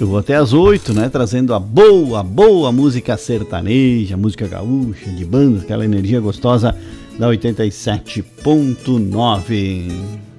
Eu vou até às 8, né? Trazendo a boa música sertaneja, música gaúcha, de banda, aquela energia gostosa da 87.9.